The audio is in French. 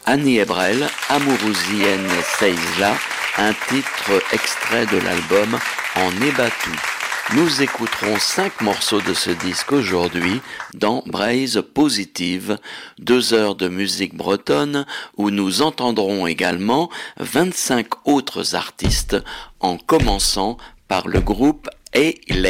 Annie Ebrel, Amourousienne Seizla, un titre extrait de l'album En Ebatu. Nous écouterons 5 morceaux de ce disque aujourd'hui dans Braise Positive, 2 heures de musique bretonne où nous entendrons également 25 autres artistes en commençant par le groupe Eilei.